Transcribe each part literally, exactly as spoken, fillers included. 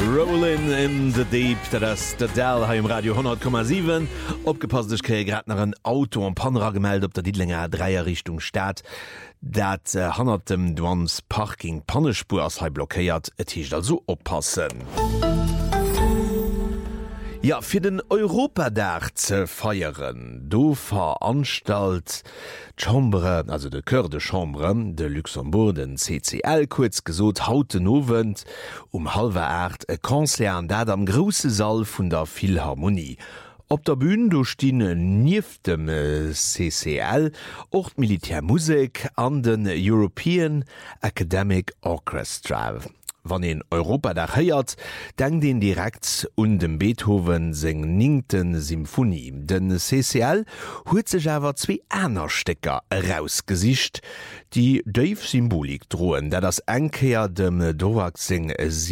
Rollin in the Deep, dat ass der Dell ha im Radio hundert Komma sieben. Opgepasst, ich kriege grad nach ein Auto und Panera gemeldet, ob der Diedlinger Dreier Richtung Stadt. Dat äh, hannert dem Dwans Parking Pannespur as ha blockéiert, et hicht also oppassen. Ja, fir den Europadach ze feieren, do veranstalt Chambre, also de Chœur de Chambre de Luxembourg, den C C L kurz gesot hauten Novent um halbe acht e Konzert an dat am grosse Saal vun der Philharmonie. Op der Bühne do stehen nief dem C C L och Militärmusik an den European Academic Orchestra. Wann en Europa da heiert, denkt den direkt und dem Beethoven seng ningten Symphonie. Den C C L huet sech awer zwei aner Stecker rausgesicht, die Dave Symbolik drohen, da das Enkeer dem Dovak sing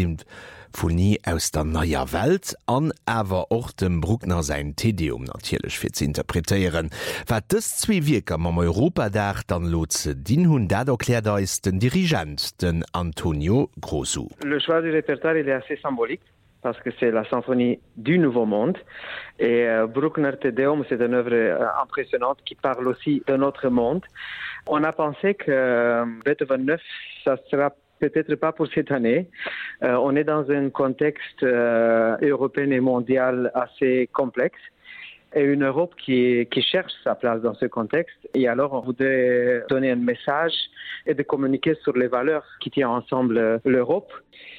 Symphonie aus der neuer Welt an awer och dem Bruckner sein Tedeum natierlech fir ze interpretieren. Wat dës zwie Wirker am Europadach dann lotze din hunn dat erklärt is den Dirigent, den Antonio Grosu. Le choix du répertoire il est assez symbolique parce que c'est la symphonie du Nouveau Monde et euh, Bruckner Tedeum c'est une œuvre euh, impressionnante qui parle aussi de notre monde. On a pensé que euh, Beethoven neuf ça sera peut-être pas pour cette année. Euh, on est dans un contexte euh, européen et mondial assez complexe et une Europe qui, qui cherche sa place dans ce contexte. Et alors, on voudrait donner un message et de communiquer sur les valeurs qui tiennent ensemble l'Europe.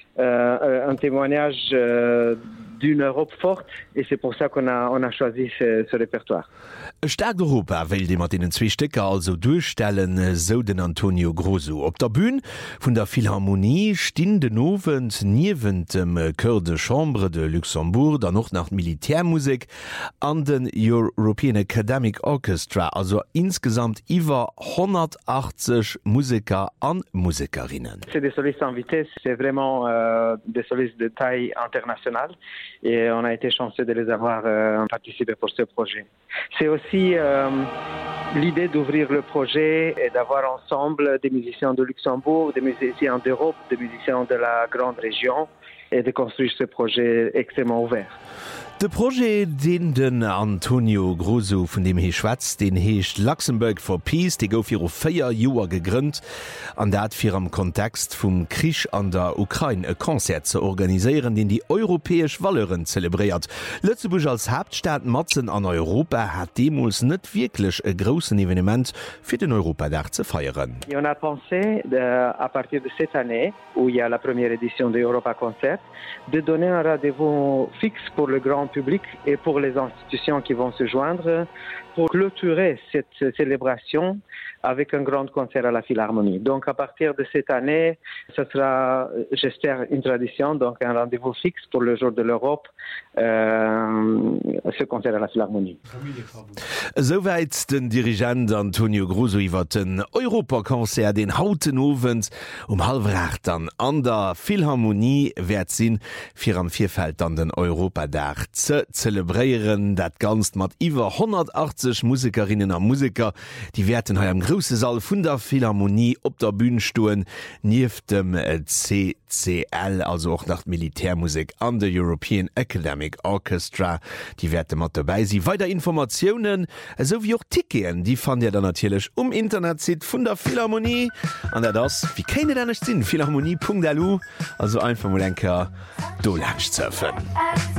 Euh, un témoignage euh, d'une Europe forte et c'est pour ça qu'on a, on a choisi ce, ce répertoire. E stark Europa will de mat den zwe Stecker also durchstellen, so den Antonio Grosu. Op der Bühne vun der Philharmonie stehen den Novent niewen dem Chœur de Chambre de Luxembourg, dann noch nach Militärmusik an den European Academic Orchestra, also insgesamt iwwer hundertachtzig Musiker an Musikerinnen. C'est des solistes invités, c'est vraiment euh, des solistes de taille internationale et on a été chanceux de les avoir euh, participé pour ce projet. C'est aussi euh, l'idée d'ouvrir le projet et d'avoir ensemble des musiciens de Luxembourg, des musiciens d'Europe, des musiciens de la grande région et de construire ce projet extrêmement ouvert. De Projet den den Antonio Grosu vun dem hee schwatzt, den heecht Luxemburg for Peace, de gouf fir féier Joer gegrünnnt, an dat fir am Kontext vum Krich an der Ukraine e Konzert ze organiséieren, den die europäesch Valeuren zelebriert. Lützeburg als Hauptstadt Matzen an Europa hat demols net wirklich e grossen Evenement fir den Europadach ze feieren. Et on a pensé, de, à partir de cette année, où il y a la première édition de Europa Concert, de donner un rendez-vous fixe pour le grand public et pour les institutions qui vont se joindre pour clôturer cette célébration avec un grand concert à la Philharmonie. Donc à partir de cette année, ce sera, j'espère, une tradition, donc un rendez-vous fixe pour le jour de l'Europe, euh, ce concert à la Philharmonie. Soweit den Dirigent Antonio Grosu iwwer den Europakonzert den hauten Ovent um halbracht an an der Philharmonie werd sinn fir am Vierfeld an den Europadach ze zelebréieren, dat ganz mat iwwer hundertachtzig Musikerinnen an Musiker, die werden ha am grosse Saal vun der Philharmonie op der Bühne stuen, nief dem C C L, also auch nach Militärmusik an der European Academic Orchestra, die werden mat dabei sie. Weiter Informationen, so wie auch Ticketen, die fand ihr dann natürlich um Internet sieht vun der Philharmonie, an der das, wie kennt ihr da nicht sinn, philharmonie punkt l u, also einfach mal enker do lang surfen.